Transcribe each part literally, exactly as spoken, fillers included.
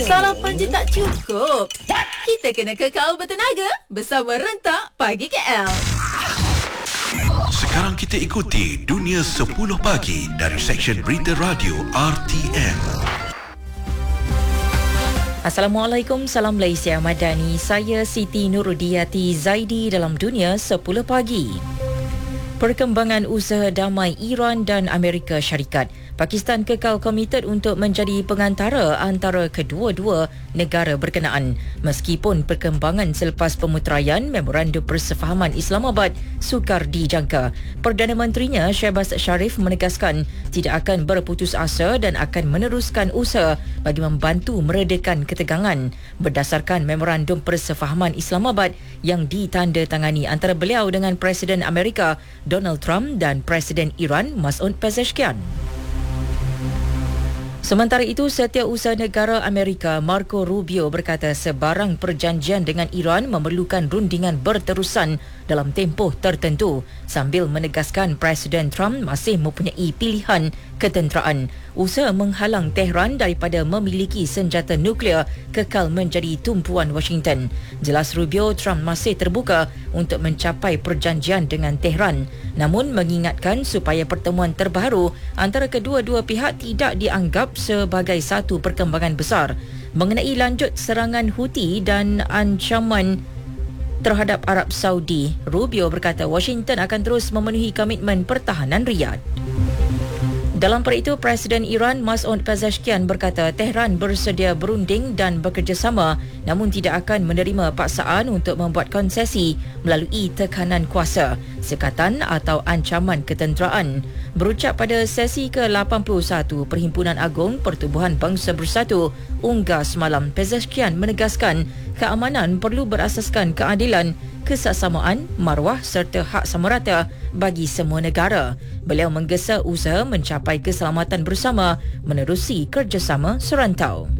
Sarapan je tak cukup. Kita kena kekal bertenaga bersama Rentak Pagi K L. Sekarang kita ikuti Dunia sepuluh Pagi dari Seksyen Berita Radio R T M. Assalamualaikum, salam Malaysia Madani. Saya Siti Nurudiati Zaidi dalam Dunia sepuluh Pagi. Perkembangan usaha damai Iran dan Amerika Syarikat. Pakistan kekal komited untuk menjadi pengantara antara kedua-dua negara berkenaan. Meskipun perkembangan selepas pemuteraian Memorandum Persefahaman Islamabad sukar dijangka. Perdana Menterinya Shehbaz Sharif menegaskan tidak akan berputus asa dan akan meneruskan usaha bagi membantu meredakan ketegangan berdasarkan Memorandum Persefahaman Islamabad yang ditandatangani antara beliau dengan Presiden Amerika Donald Trump dan Presiden Iran Masoud Pezeshkian. Sementara itu, Setiausaha Negara Amerika Marco Rubio berkata sebarang perjanjian dengan Iran memerlukan rundingan berterusan dalam tempoh tertentu sambil menegaskan Presiden Trump masih mempunyai pilihan ketenteraan. Usaha menghalang Tehran daripada memiliki senjata nuklear kekal menjadi tumpuan Washington. Jelas Rubio, Trump masih terbuka untuk mencapai perjanjian dengan Tehran, namun mengingatkan supaya pertemuan terbaru antara kedua-dua pihak tidak dianggap sebagai satu perkembangan besar. Mengenai lanjut serangan Houthi dan ancaman terhadap Arab Saudi, Rubio berkata Washington akan terus memenuhi komitmen pertahanan Riyadh. Dalam perkara itu, Presiden Iran Masoud Pezeshkian berkata Tehran bersedia berunding dan bekerjasama namun tidak akan menerima paksaan untuk membuat konsesi melalui tekanan kuasa, sekatan atau ancaman ketenteraan. Berucap pada sesi ke lapan puluh satu Perhimpunan Agung Pertubuhan Bangsa Bersatu UNGA semalam, Pezeshkian menegaskan keamanan perlu berasaskan keadilan, kesaksamaan, maruah serta hak sama rata bagi semua negara. Beliau menggesa usaha mencapai keselamatan bersama menerusi kerjasama serantau.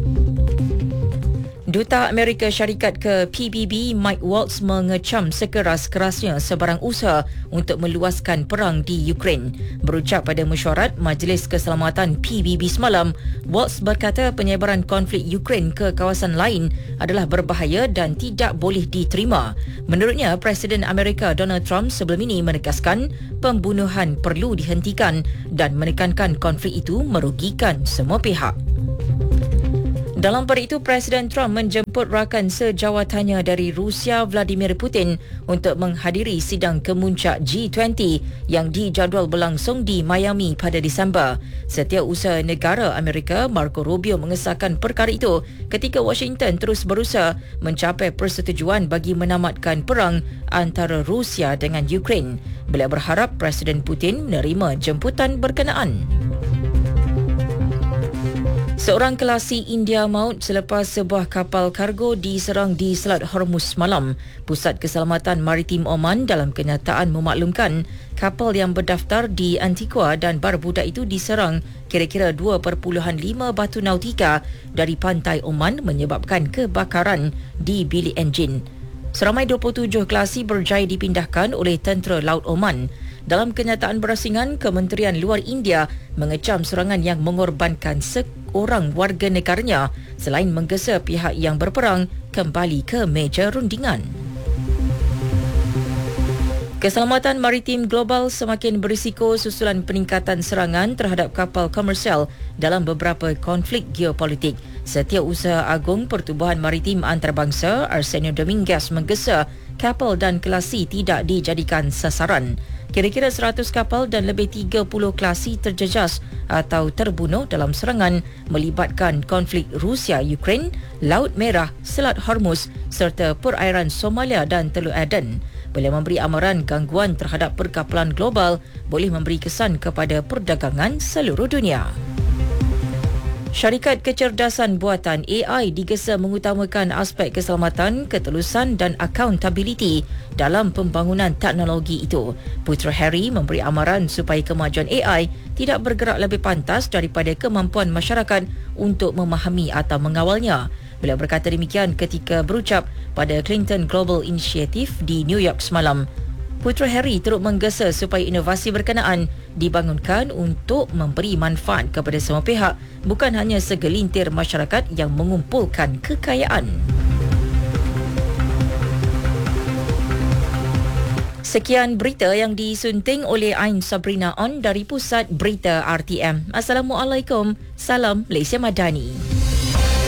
Duta Amerika Syarikat ke P B B Mike Waltz mengecam sekeras-kerasnya sebarang usaha untuk meluaskan perang di Ukraine. Berucap pada mesyuarat Majlis Keselamatan P B B semalam, Waltz berkata penyebaran konflik Ukraine ke kawasan lain adalah berbahaya dan tidak boleh diterima. Menurutnya, Presiden Amerika Donald Trump sebelum ini menegaskan pembunuhan perlu dihentikan dan menekankan konflik itu merugikan semua pihak. Dalam perkara itu, Presiden Trump menjemput rakan sejawatannya dari Rusia Vladimir Putin untuk menghadiri sidang kemuncak G dua puluh yang dijadual berlangsung di Miami pada Disember. Setiausaha Negara Amerika Marco Rubio mengesahkan perkara itu ketika Washington terus berusaha mencapai persetujuan bagi menamatkan perang antara Rusia dengan Ukraine. Beliau berharap Presiden Putin menerima jemputan berkenaan. Seorang kelasi India maut selepas sebuah kapal kargo diserang di Selat Hormuz semalam. Pusat Keselamatan Maritim Oman dalam kenyataan memaklumkan kapal yang berdaftar di Antigua dan Barbuda itu diserang kira-kira dua perpuluhan lima batu nautika dari pantai Oman menyebabkan kebakaran di bilik enjin. Seramai dua puluh tujuh kelasi berjaya dipindahkan oleh Tentera Laut Oman. Dalam kenyataan berasingan, Kementerian Luar India mengecam serangan yang mengorbankan seorang warga negaranya selain menggesa pihak yang berperang kembali ke meja rundingan. Keselamatan maritim global semakin berisiko susulan peningkatan serangan terhadap kapal komersial dalam beberapa konflik geopolitik. Setiausaha Agung Pertubuhan Maritim Antarabangsa Arsenio Dominguez menggesa kapal dan kelasi tidak dijadikan sasaran. Kira-kira seratus kapal dan lebih tiga puluh kelasi terjejas atau terbunuh dalam serangan melibatkan konflik Rusia-Ukraine, Laut Merah, Selat Hormuz serta perairan Somalia dan Teluk Aden. Beliau memberi amaran gangguan terhadap perkapalan global boleh memberi kesan kepada perdagangan seluruh dunia. Syarikat kecerdasan buatan A I digesa mengutamakan aspek keselamatan, ketelusan dan accountability dalam pembangunan teknologi itu. Putera Harry memberi amaran supaya kemajuan A I tidak bergerak lebih pantas daripada kemampuan masyarakat untuk memahami atau mengawalnya. Beliau berkata demikian ketika berucap pada Clinton Global Initiative di New York semalam. Putera Harry turut menggesa supaya inovasi berkenaan dibangunkan untuk memberi manfaat kepada semua pihak, bukan hanya segelintir masyarakat yang mengumpulkan kekayaan. Sekian berita yang disunting oleh Ain Sabrina On dari Pusat Berita R T M. Assalamualaikum. Salam Malaysia Madani.